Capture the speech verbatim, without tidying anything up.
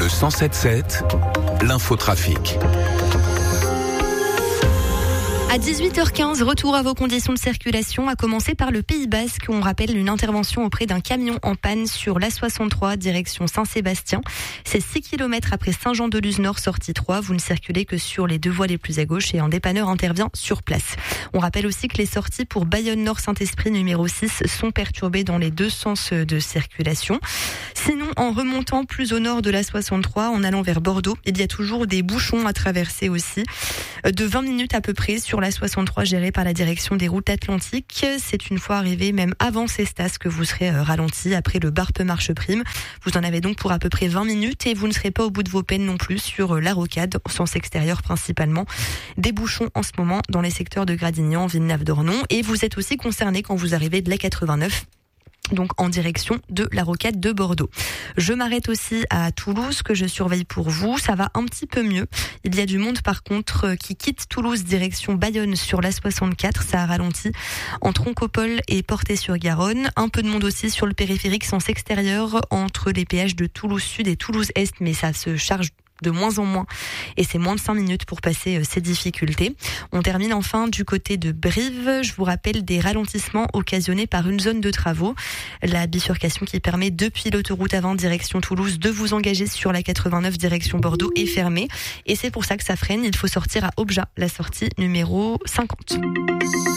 Le cent sept sept, l'infotrafic. À dix-huit heures quinze, retour à vos conditions de circulation, à commencer par le Pays Basque, où on rappelle une intervention auprès d'un camion en panne sur l'A soixante-trois, direction Saint-Sébastien. C'est six kilomètres après Saint-Jean-de-Luz-Nord, sortie trois. Vous ne circulez que sur les deux voies les plus à gauche et un dépanneur intervient sur place. On rappelle aussi que les sorties pour Bayonne-Nord-Saint-Esprit numéro six sont perturbées dans les deux sens de circulation. Sinon, en remontant plus au nord de l'A soixante-trois, en allant vers Bordeaux, il y a toujours des bouchons à traverser aussi, de vingt minutes à peu près sur l'A soixante-trois gérée par la direction des routes atlantiques. C'est une fois arrivé même avant Cestas que vous serez ralenti après le Barpe-Marche-Prime. Vous en avez donc pour à peu près vingt minutes et vous ne serez pas au bout de vos peines non plus sur la rocade, sens extérieur principalement. Des bouchons en ce moment dans les secteurs de Gradignan, Villeneuve-d'Ornon, et vous êtes aussi concerné quand vous arrivez de l'A quatre-vingt-neuf. Donc en direction de la rocade de Bordeaux. Je m'arrête aussi à Toulouse que je surveille pour vous. Ça va un petit peu mieux. Il y a du monde par contre qui quitte Toulouse direction Bayonne sur l'A soixante-quatre. Ça a ralenti entre Oncopole et Portet-sur-Garonne. Un peu de monde aussi sur le périphérique sens extérieur entre les péages de Toulouse Sud et Toulouse Est, mais ça se charge de moins en moins et c'est moins de cinq minutes pour passer ces difficultés. On termine enfin du côté de Brive. Je vous rappelle des ralentissements occasionnés par une zone de travaux. La bifurcation qui permet depuis l'autoroute avant direction Toulouse de vous engager sur la quatre-vingt-neuf direction Bordeaux est fermée et c'est pour ça que ça freine. Il faut sortir à Objat, la sortie numéro cinquante.